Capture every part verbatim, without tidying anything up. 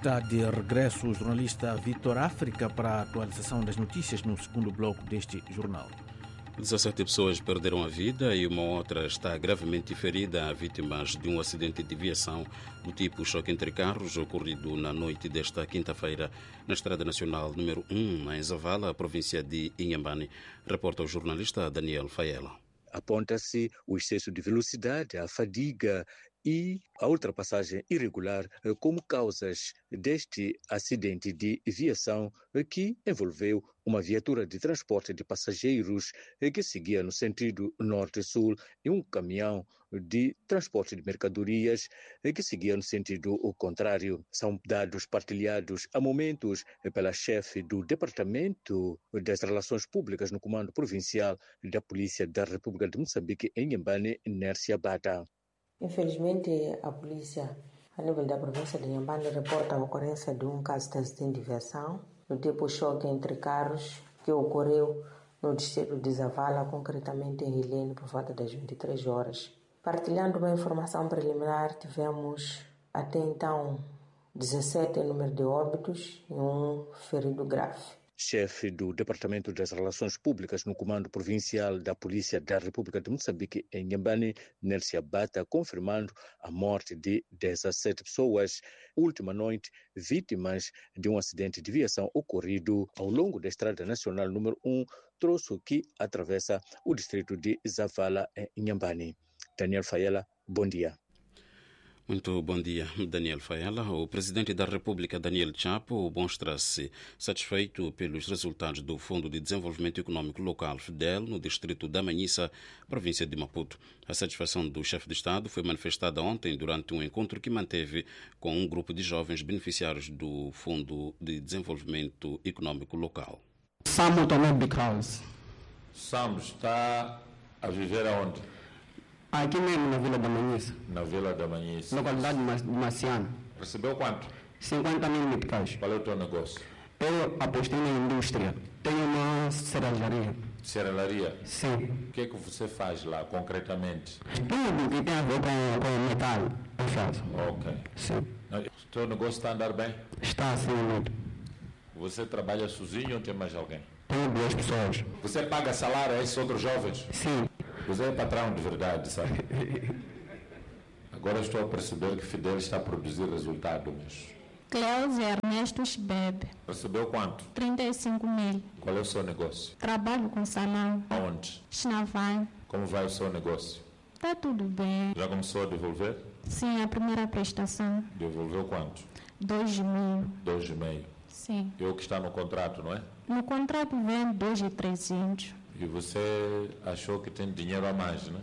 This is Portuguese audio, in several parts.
Está de regresso o jornalista Vitor África para a atualização das notícias no segundo bloco deste jornal. dezassete pessoas perderam a vida e uma outra está gravemente ferida, vítimas de um acidente de viação do tipo choque entre carros ocorrido na noite desta quinta-feira na Estrada Nacional número um, em Zavala, província de Inhambane. Reporta o jornalista Daniel Faiela. Aponta-se o excesso de velocidade, a fadiga e a ultrapassagem irregular como causas deste acidente de viação que envolveu uma viatura de transporte de passageiros que seguia no sentido norte-sul e um caminhão de transporte de mercadorias que seguia no sentido contrário. São dados partilhados a momentos pela chefe do Departamento das Relações Públicas no Comando Provincial da Polícia da República de Moçambique, em Inhambane, Nércia Bata. Infelizmente, a polícia, a nível da província de Inhambane, reporta a ocorrência de um caso de acidente de viação, do tipo choque entre carros, que ocorreu no distrito de Zavala, concretamente em Rilene, por volta das vinte e três horas. Partilhando uma informação preliminar, tivemos até então dezessete número de óbitos e um ferido grave. Chefe do Departamento das Relações Públicas no Comando Provincial da Polícia da República de Moçambique, em Inhambane, Nércia Bata, confirmando a morte de dezessete pessoas, última noite, vítimas de um acidente de viação ocorrido ao longo da Estrada Nacional número um, troço que atravessa o distrito de Zavala, em Inhambane. Daniel Faiela, bom dia. Muito bom dia, Daniel Faiela. O presidente da República, Daniel Chapo, mostra-se satisfeito pelos resultados do Fundo de Desenvolvimento Econômico Local, FDEL, no distrito da Manhissa, província de Maputo. A satisfação do chefe de Estado foi manifestada ontem durante um encontro que manteve com um grupo de jovens beneficiários do Fundo de Desenvolvimento Econômico Local. Samu Tomé Bicraus. Samu está a viver aonde? Aqui mesmo na Vila da Manhissa. Na Vila da Manhissa. Localidade de Maciano. Recebeu quanto? cinquenta mil meticais. Qual é o teu negócio? Eu apostei na indústria. Tenho uma serralharia. Serralharia? Sim. O que é que você faz lá, concretamente? Tudo que tem a ver com, com metal, eu faço. Ok. Sim. O teu negócio está a andar bem? Está sim, muito. Você trabalha sozinho ou tem mais alguém? Tenho duas pessoas. Você paga salário a esses outros jovens? Sim. Você é patrão de verdade, sabe? Agora estou a perceber que Fidel está a produzir resultado mesmo. Cleusa Ernesto Shbebe. Recebeu quanto? trinta e cinco mil. Qual é o seu negócio? Trabalho com salão. Aonde? Chinavai. Como vai o seu negócio? Está tudo bem. Já começou a devolver? Sim, a primeira prestação. Devolveu quanto? Dois e meio. Dois e meio. Sim. É o que está no contrato, não é? No contrato vem dois e trezentos. E você achou que tem dinheiro a mais, né?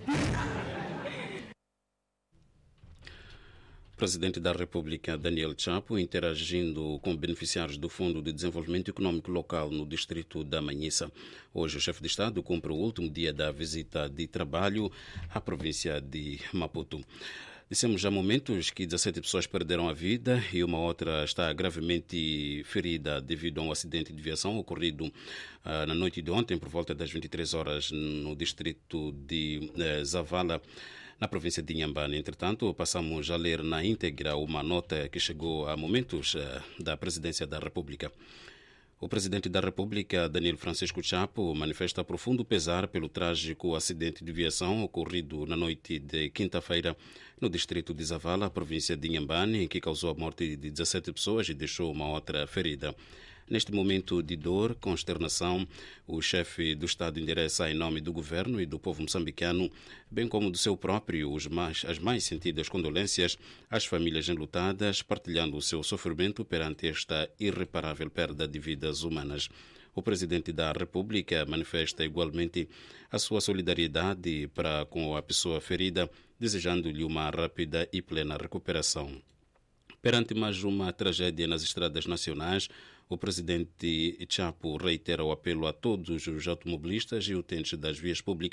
O presidente da República, Daniel Chapo, interagindo com beneficiários do Fundo de Desenvolvimento Econômico Local no distrito da Manhissa. Hoje, o chefe de Estado cumpre o último dia da visita de trabalho à província de Maputo. Dissemos há momentos que dezessete pessoas perderam a vida e uma outra está gravemente ferida devido a um acidente de viação ocorrido uh, na noite de ontem, por volta das vinte e três horas, no distrito de uh, Zavala, na província de Inhambane. Entretanto, passamos a ler na íntegra uma nota que chegou há momentos uh, da Presidência da República. O presidente da República, Daniel Francisco Chapo, manifesta profundo pesar pelo trágico acidente de viação ocorrido na noite de quinta-feira no distrito de Zavala, província de Inhambane, que causou a morte de dezessete pessoas e deixou uma outra ferida. Neste momento de dor, consternação, o chefe do Estado endereça em nome do governo e do povo moçambicano, bem como do seu próprio, os mais, as mais sentidas condolências às famílias enlutadas, partilhando o seu sofrimento perante esta irreparável perda de vidas humanas. O presidente da República manifesta igualmente a sua solidariedade para com a pessoa ferida, desejando-lhe uma rápida e plena recuperação. Perante mais uma tragédia nas estradas nacionais, o presidente Chapo reitera o apelo a todos os automobilistas e utentes das vias públicas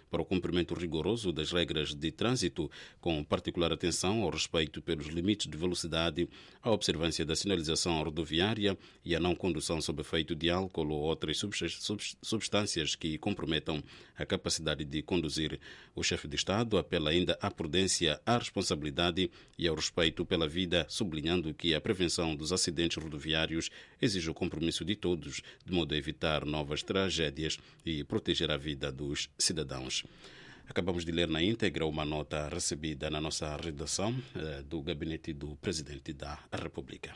para o cumprimento rigoroso das regras de trânsito, com particular atenção ao respeito pelos limites de velocidade, à observância da sinalização rodoviária e à não condução sob efeito de álcool ou outras substâncias que comprometam a capacidade de conduzir. O chefe de Estado apela ainda à prudência, à responsabilidade e ao respeito pela vida, sublinhando que a prevenção dos acidentes rodoviários exige o compromisso de todos, de modo a evitar novas tragédias e proteger a vida dos cidadãos. Acabamos de ler na íntegra uma nota recebida na nossa redação eh, do gabinete do Presidente da República.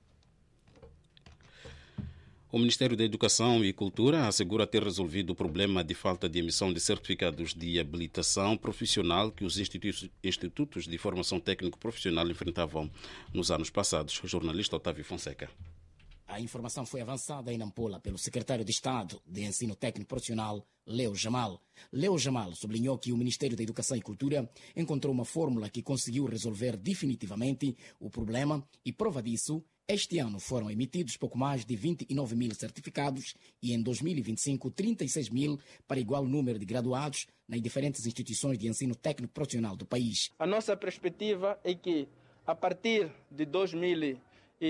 O Ministério da Educação e Cultura assegura ter resolvido o problema de falta de emissão de certificados de habilitação profissional que os institutos, institutos de formação técnico-profissional enfrentavam nos anos passados. O jornalista Otávio Fonseca. A informação foi avançada em Nampula pelo secretário de Estado de Ensino Técnico Profissional, Leo Jamal. Leo Jamal sublinhou que o Ministério da Educação e Cultura encontrou uma fórmula que conseguiu resolver definitivamente o problema e, prova disso, este ano foram emitidos pouco mais de vinte e nove mil certificados e em dois mil e vinte e cinco, trinta e seis mil para igual número de graduados nas diferentes instituições de ensino técnico profissional do país. A nossa perspectiva é que, a partir de dois mil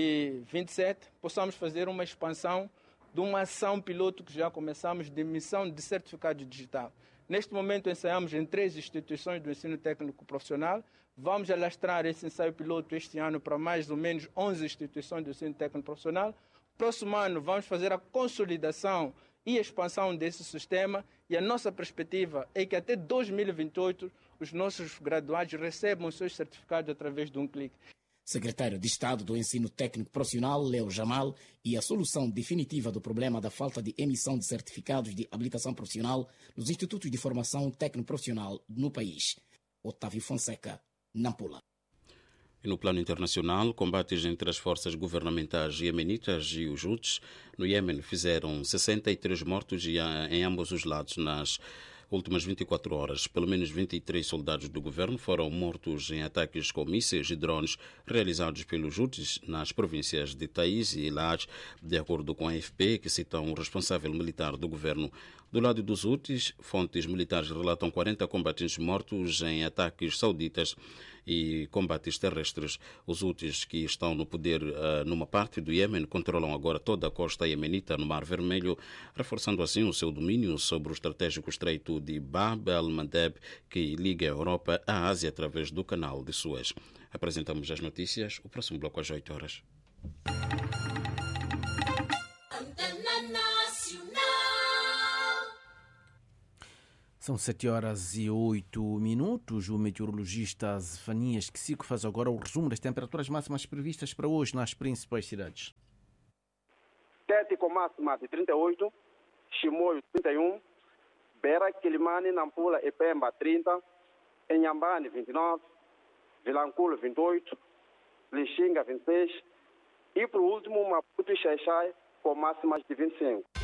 e vinte e sete, possamos fazer uma expansão de uma ação piloto que já começamos de emissão de certificado digital. Neste momento ensaiamos em três instituições do ensino técnico profissional. Vamos alastrar esse ensaio piloto este ano para mais ou menos onze instituições do ensino técnico profissional. Próximo ano vamos fazer a consolidação e expansão desse sistema e a nossa perspectiva é que até dois mil e vinte e oito os nossos graduados recebam os seus certificados através de um clique. Secretário de Estado do Ensino Técnico Profissional, Leo Jamal, e a solução definitiva do problema da falta de emissão de certificados de habilitação profissional nos institutos de formação técnico-profissional no país. Otávio Fonseca, Nampula. E no plano internacional, combates entre as forças governamentais iemenitas e os Houthis no Iêmen fizeram sessenta e três mortos em ambos os lados nas últimas vinte e quatro horas. Pelo menos vinte e três soldados do governo foram mortos em ataques com mísseis e drones realizados pelos Houthis nas províncias de Taiz e Laj, de acordo com a A F P, que cita um responsável militar do governo. Do lado dos Houthis, fontes militares relatam quarenta combatentes mortos em ataques sauditas e combates terrestres. Os Houthis, que estão no poder uh, numa parte do Iêmen, controlam agora toda a costa iemenita no Mar Vermelho, reforçando assim o seu domínio sobre o estratégico estreito de Bab el-Mandeb, que liga a Europa à Ásia através do canal de Suez. Apresentamos as notícias, o próximo bloco às oito horas. São sete horas e oito minutos. O meteorologista Zefanias Kisico faz agora o resumo das temperaturas máximas previstas para hoje nas principais cidades. Tete com máxima de trinta e oito, Chimoio trinta e um, Beira, Quilimane, Nampula e Pemba trinta, Inhambane vinte e nove, Vilanculo vinte e oito, Lixinga vinte e seis e, por último, Maputo e Xaixai com máximas de vinte e cinco.